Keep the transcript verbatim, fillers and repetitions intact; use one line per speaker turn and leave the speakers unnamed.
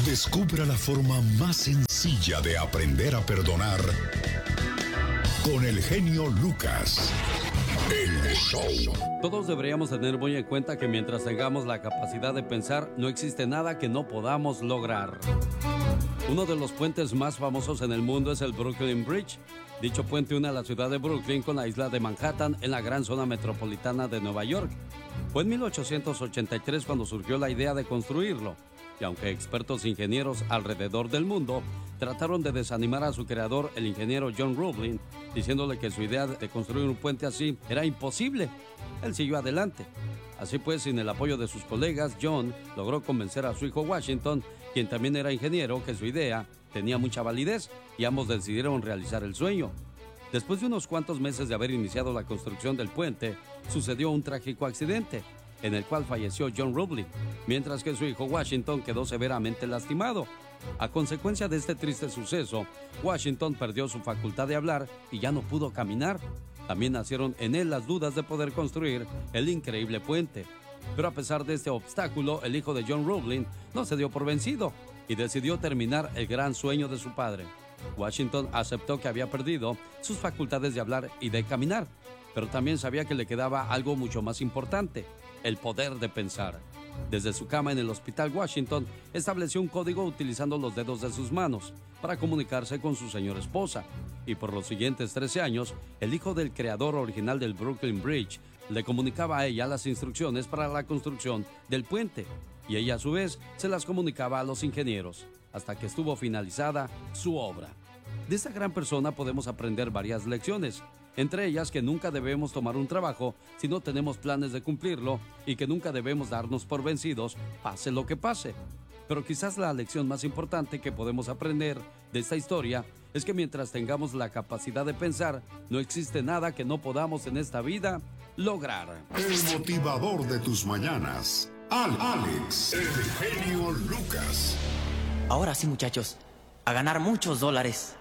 Descubra la forma más sencilla de aprender a perdonar con el genio Lucas. El show.
Todos deberíamos tener muy en cuenta que mientras tengamos la capacidad de pensar, no existe nada que no podamos lograr. Uno de los puentes más famosos en el mundo es el Brooklyn Bridge. Dicho puente une a la ciudad de Brooklyn con la isla de Manhattan en la gran zona metropolitana de Nueva York. Fue en mil ochocientos ochenta y tres cuando surgió la idea de construirlo. Y aunque expertos ingenieros alrededor del mundo trataron de desanimar a su creador, el ingeniero John Roebling, diciéndole que su idea de construir un puente así era imposible, él siguió adelante. Así pues, sin el apoyo de sus colegas, John logró convencer a su hijo Washington, quien también era ingeniero, que su idea tenía mucha validez y ambos decidieron realizar el sueño. Después de unos cuantos meses de haber iniciado la construcción del puente, sucedió un trágico accidente, en el cual falleció John Roebling, mientras que su hijo Washington quedó severamente lastimado. A consecuencia de este triste suceso, Washington perdió su facultad de hablar y ya no pudo caminar. También nacieron en él las dudas de poder construir el increíble puente. Pero a pesar de este obstáculo, el hijo de John Roebling no se dio por vencido y decidió terminar el gran sueño de su padre. Washington aceptó que había perdido sus facultades de hablar y de caminar, pero también sabía que le quedaba algo mucho más importante: el poder de pensar. Desde su cama en el Hospital Washington, estableció un código utilizando los dedos de sus manos para comunicarse con su señora esposa. Y por los siguientes trece años, el hijo del creador original del Brooklyn Bridge le comunicaba a ella las instrucciones para la construcción del puente, y ella a su vez se las comunicaba a los ingenieros, hasta que estuvo finalizada su obra. De esta gran persona podemos aprender varias lecciones, entre ellas que nunca debemos tomar un trabajo si no tenemos planes de cumplirlo y que nunca debemos darnos por vencidos, pase lo que pase. Pero quizás la lección más importante que podemos aprender de esta historia es que mientras tengamos la capacidad de pensar, no existe nada que no podamos en esta vida lograr.
El motivador de tus mañanas, Al Alex, el genio Lucas.
Ahora sí, muchachos, a ganar muchos dólares.